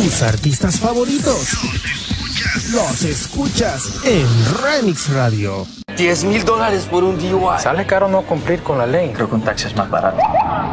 tus artistas favoritos. Los escuchas en Remix Radio. $10,000 por un DUI. Sale caro no cumplir con la ley. Creo que un taxi es más barato.